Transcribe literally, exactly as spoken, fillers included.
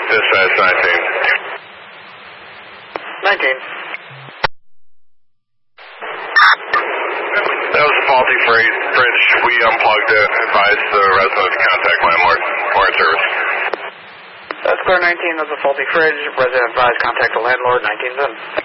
Dispatch nineteen. nineteen. That was a faulty freight fridge. We unplugged it and advised the resident to contact landlord. We're in service. That's Square nineteen, that's a faulty fridge. Resident advised contact the landlord, nineteen seven.